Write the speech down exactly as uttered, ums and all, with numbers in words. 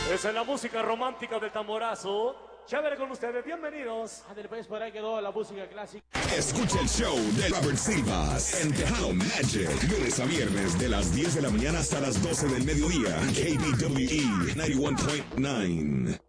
Esa es la música romántica del tamborazo. Chévere con ustedes, bienvenidos. Ándale, pues por ahí quedó la música clásica. Escucha el show de Robert Silvas en Tejano Magic, lunes a viernes de las diez de la mañana hasta las doce del mediodía. K B W E noventa y uno punto nueve.